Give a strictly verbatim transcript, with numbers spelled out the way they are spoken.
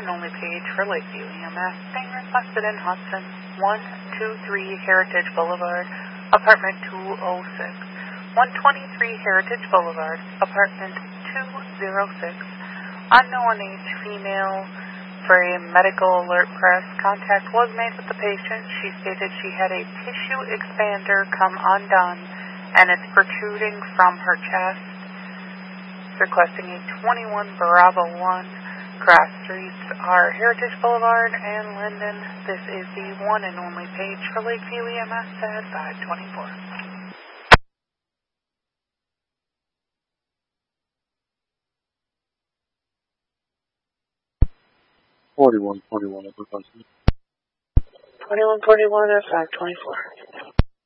and only page for Lakeview E M S being requested in Hudson, one two three Heritage Boulevard, apartment two oh six, one twenty-three Heritage Boulevard, apartment two oh six. Unknown age female. For a medical alert press, contact was made with the patient. She stated she had a tissue expander come undone and it's protruding from her chest. Requesting a twenty-one Bravo one. Cross streets are Heritage Boulevard and Linden. This is the one and only page for Lakeview E M S at five twenty-four. Forty-one forty-one upper Hudson. Twenty-one forty-one at five twenty-four.